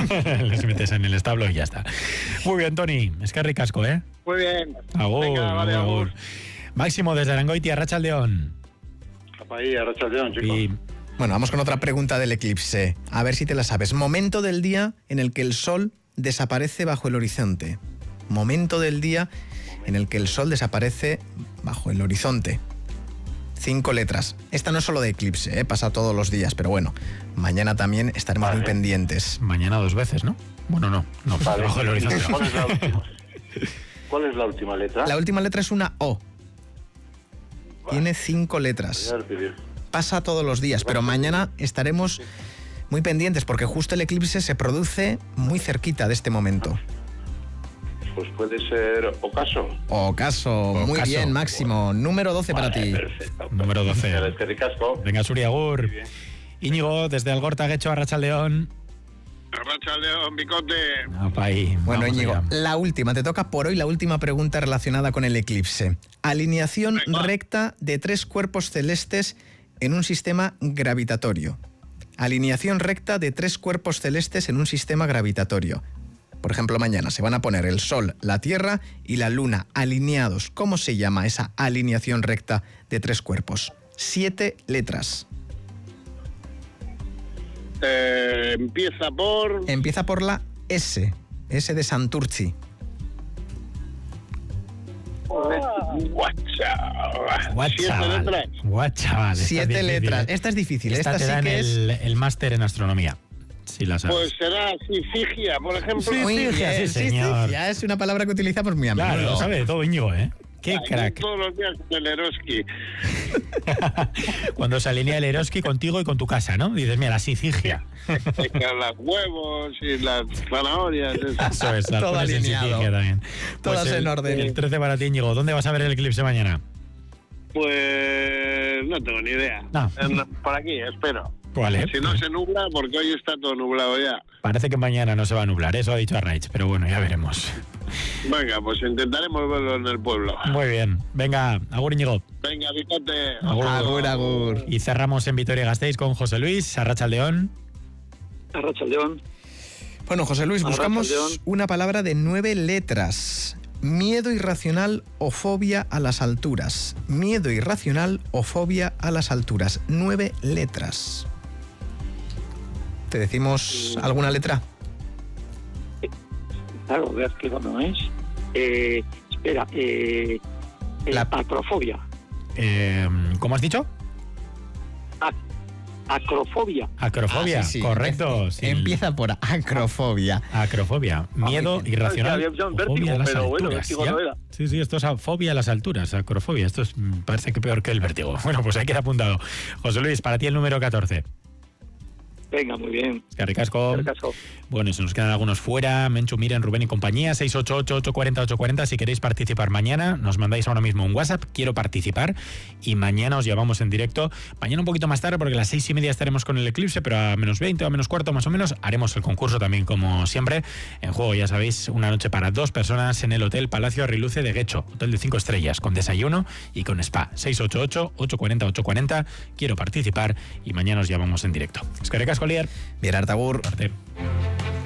Les metes en el establo y ya está. Muy bien, Toni. Es que ricasco, ¿eh? Muy bien. Agur, Venga, vale, agur. Máximo desde Arangoitia, Arratsaldeon. Ahí, Arratsaldeon, chicos. Y Bueno, vamos con otra pregunta del eclipse. A ver si te la sabes. Momento del día en el que el sol desaparece bajo el horizonte. Momento del día en el que el sol desaparece bajo el horizonte. 5 letras. Esta no es solo de eclipse, pasa todos los días, pero bueno, mañana también estaremos muy pendientes. mañana 2 veces, ¿no? Bueno, no, Vale. bajo el horizonte. ¿Cuál es la última? ¿Cuál es la última letra? La última letra es una O. Tiene 5 letras. Voy a repetir. Pasa todos los días, pero mañana estaremos muy pendientes porque justo el eclipse se produce muy cerquita de este momento. Pues puede ser Ocaso. Ocaso, muy Ocaso. bien, Máximo. Número 12 para ti. Perfecto. Número 12. Qué ricasco. Venga, Suri, agur. Muy bien. Íñigo, desde Algorta, Guecho, Arratsaldeon. Arratsaldeon, bicote. Ahí, Bueno, vamos Íñigo, allá. la última, te toca por hoy la última pregunta relacionada con el eclipse. Alineación Venga. recta de 3 cuerpos celestes en un sistema gravitatorio. Alineación recta de 3 cuerpos celestes en un sistema gravitatorio. Por ejemplo, mañana se van a poner el Sol, la Tierra y la Luna alineados. ¿Cómo se llama esa alineación recta de 3 cuerpos? 7 letras. Empieza por... Empieza por la S. S de Santurci. Chaval. Chaval. esta es 7 difícil, letras. ¿eh? Esta es difícil. Esta Esta te sí dan que es... el máster en astronomía, si la sabes. Pues será Sifigia, por ejemplo. Sí, Muy Sifigia, bien, sí, señor. ya es una palabra que utilizamos muy a menudo. Claro, lo sabe de todo Íñigo, ¿eh? Qué Aquí crack. Todos los días con el Eroski. Cuando se alinea el Eroski contigo y con tu casa, ¿no? Dices, mira, la Sifigia. Con los huevos y las zanahorias. Eso es, las Todo pones en alineado. Sifigia también. Todas en orden. El 13 para ti, Íñigo. ¿Dónde vas a ver el eclipse mañana? Pues no tengo ni idea. No. Por aquí, espero. Vale. Si no se nubla, porque hoy está todo nublado ya. Parece que mañana no se va a nublar, eso ha dicho Arraich, pero bueno, ya veremos. Venga, pues intentaremos verlo en el pueblo. Muy bien. Venga, agur, Íñigo. Venga, bicote. Agur, agur. Y cerramos en Vitoria-Gasteiz con José Luis, Arratsaldeon. Arratsaldeon. Bueno, José Luis, buscamos Arratsaldeon. una palabra de 9 letras. Miedo irracional o fobia a las alturas. Miedo irracional o fobia a las alturas. 9 letras. ¿Te decimos alguna letra? Claro, veas que no es. Espera, La- acrofobia. ¿Cómo has dicho? Acrofobia. Acrofobia, Ah, sí, sí. correcto. Sí. Empieza por acrofobia. Acrofobia, miedo irracional. había pensado en o vértigo, fobia a las pero bueno, alturas, vértigo ¿ya? no era. Sí, sí, esto es fobia a las alturas, acrofobia. Esto es, parece que peor que el vértigo. Bueno, pues ahí queda apuntado. José Luis, para ti el número 14. Venga, muy bien. Que ricasco. Ricasco. Bueno, se nos quedan algunos fuera. Menchu, Miren, Rubén y compañía. 688-840-840. Si queréis participar mañana, nos mandáis ahora mismo un WhatsApp. Quiero participar. Y mañana os llevamos en directo. Mañana un poquito más tarde, porque a las 6:30 estaremos con el eclipse, pero a menos 20 o a menos cuarto más o menos haremos el concurso también, como siempre. En juego, ya sabéis, una noche para 2 personas en el Hotel Palacio Arriluce de Guecho. Hotel de 5 estrellas, con desayuno y con spa. 688-840-840. Quiero participar y mañana os llamamos en directo. Es que ricasco, Lier. Bien, Artagur. Parte.